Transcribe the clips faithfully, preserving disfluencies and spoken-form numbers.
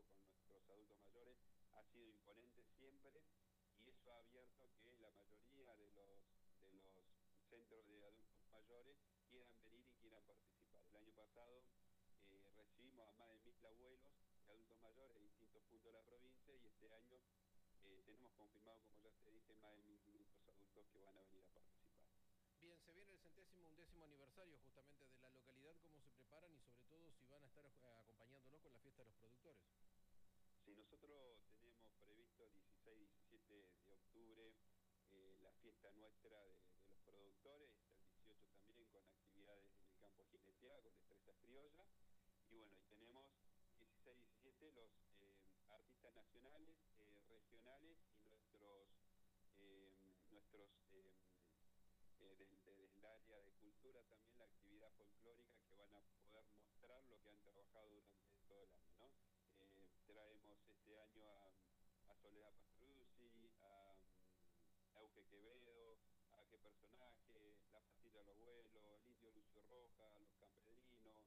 trabajo con nuestros adultos mayores ha sido imponente siempre, y eso ha abierto que la mayoría de los, de los centros de adultos mayores quieran venir y quieran participar. El año pasado eh, recibimos a más de mil abuelos de adultos mayores en distintos puntos de la provincia, y este año eh, tenemos confirmado, como ya te dije, más de mil quinientos adultos que van a venir a participar. Bien, se viene el centésimo undécimo aniversario justamente de la localidad, ¿cómo se preparan y sobre todo si van a estar acompañándonos con la fiesta de los productores? Sí, nosotros tenemos previsto el dieciséis y diecisiete de octubre eh, la fiesta nuestra de, de los productores, el dieciocho también con actividades en el campo jineteado, con destrezas criollas, y bueno, y tenemos dieciséis y diecisiete los eh, artistas nacionales, eh, regionales y nuestros, eh, nuestros eh, eh, del, del área de cultura también, la actividad folclórica, que van a poder mostrar lo que han trabajado durante todo el año, ¿no? Eh, traemos este año a, a Soledad Pastruzzi, a, a Euge Quevedo, a qué personaje, La Pastilla del Abuelo, el Indio Lucio Roja, Los Campedrinos,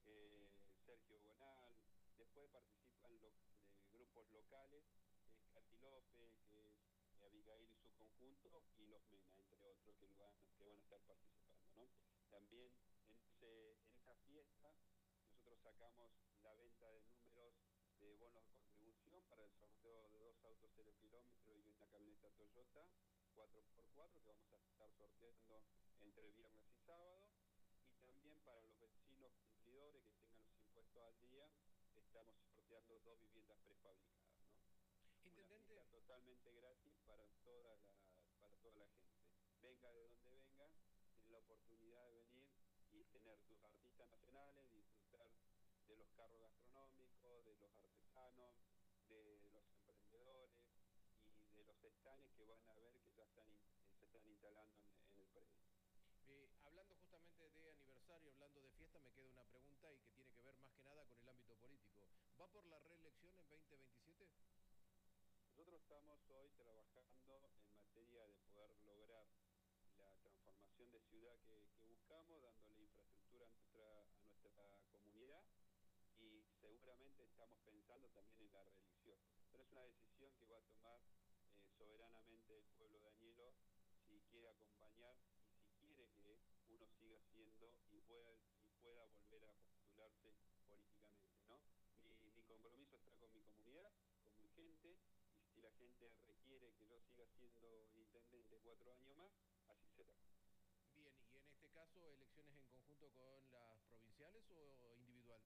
eh, Sergio Bonal. Después participan los de grupos locales, que es Cati López, que es Abigail y su conjunto, y los Mena, entre otros, que van, que van a estar participando, ¿no? También en, ese, en esa fiesta nosotros sacamos la venta de números de bonos de contribución para el sorteo de dos autos cero kilómetros y una camioneta Toyota cuatro por cuatro, que vamos a estar sorteando entre viernes y sábado. Y también para los vecinos cumplidores que tengan los impuestos al día, estamos sorteando dos viviendas prefabricadas, ¿no? Una fiesta Intendente, totalmente gratis para toda la, para toda la gente. Venga de donde venga, tiene la oportunidad de venir y tener tus artistas nacionales, disfrutar de los carros gastronómicos, de los artesanos, de los emprendedores y de los stands que van a ver que ya están, se están instalando en, en el predio. eh, hablando justamente de aniversario, hablando de fiesta, me queda una pregunta y que tiene que ver más que nada con el ámbito político. ¿Va por la reelección en veinte veintisiete? Nosotros estamos hoy trabajando en materia de poder lograr la transformación de ciudad que, que buscamos, dándole infraestructura a nuestra, a nuestra comunidad, y seguramente estamos pensando también en la reelección. Pero es una decisión que va a tomar eh, soberanamente el pueblo de Añelo, si quiere acompañar y si quiere que uno siga siendo y pueda, y pueda volver a postularse políticamente, ¿no? Mi, mi compromiso está con mi comunidad, con mi gente, y si la gente requiere que yo siga siendo intendente cuatro años más, así será. Bien, y en este caso, ¿elecciones en conjunto con las provinciales o individual?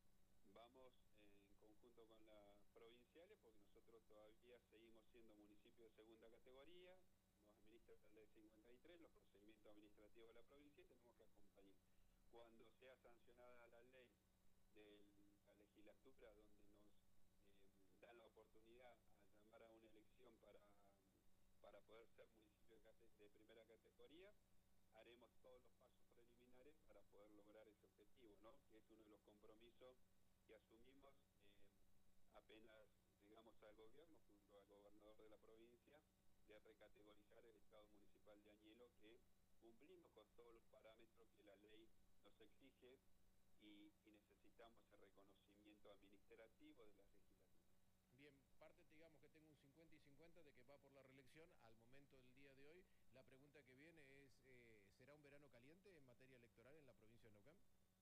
Vamos en conjunto con las provinciales, porque nosotros todavía seguimos siendo municipio de segunda categoría, nos administra la ley cincuenta y tres, los procedimientos administrativos de la provincia, y tenemos que acompañar. Cuando sea sancionada la ley de la legislatura, donde nos eh, da la oportunidad a llamar a una elección para, para poder ser municipio de, de primera categoría, haremos todos los pasos preliminares para poder lograr ese objetivo, ¿no? Que es uno de los compromisos que asumimos eh, apenas llegamos al gobierno, junto al gobernador de la provincia, de recategorizar el Estado Municipal de Añelo, que cumplimos con todos los parámetros que la ley nos exige, y, y necesitamos el reconocimiento administrativo de la legislatura. Bien, parte digamos que tengo un cincuenta y cincuenta de que va por la reelección al momento del día de hoy. La pregunta que viene es, eh, ¿será un verano caliente en materia electoral en la provincia de Neuquén?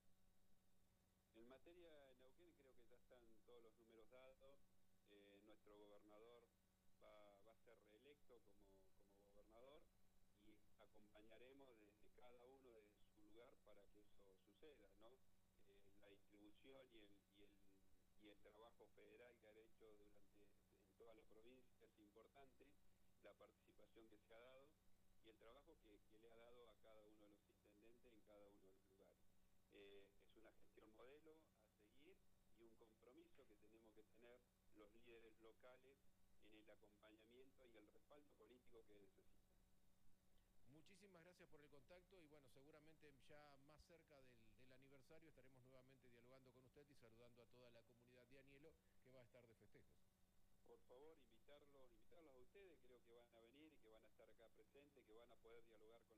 En materia de Neuquén creo que ya están todos los números dados. Eh, nuestro gobernador va, va, a ser reelecto como, como gobernador, y acompañaremos desde cada uno de su lugar para que eso suceda, ¿no? Eh, la distribución y el, y, el, y el trabajo federal que ha hecho durante en toda la provincia es importante, la participación que se ha dado y el trabajo que, que le ha dado a cada uno de los intendentes en cada uno de los lugares. Eh, es una gestión modelo a seguir y un compromiso que tenemos que tener los líderes locales en el acompañamiento y el respaldo político que necesitan. Muchísimas gracias por el contacto y bueno, seguramente ya más cerca del, del aniversario estaremos nuevamente dialogando con usted y saludando a toda la comunidad de Añelo que va a estar de festejos. Por favor, invitarlos, invitarlos a ustedes, creo que van a venir y que van a estar acá presentes, que van a poder dialogar con